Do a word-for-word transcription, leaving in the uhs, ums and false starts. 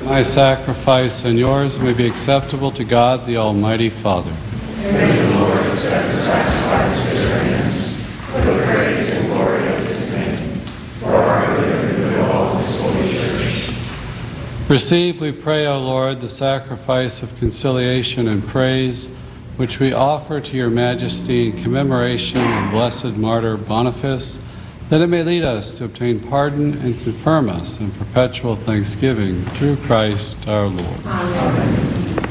My sacrifice and yours may be acceptable to God, the Almighty Father. May the Lord accept the sacrifice of your hands for the praise and glory of his name, for our good and the good of all his holy church. Receive, we pray, O Lord, the sacrifice of conciliation and praise, which we offer to your majesty in commemoration of blessed martyr Boniface, that it may lead us to obtain pardon and confirm us in perpetual thanksgiving through Christ our Lord. Amen.